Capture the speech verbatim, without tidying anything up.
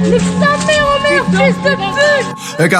Nique sa mère, oh merde, fils de pute!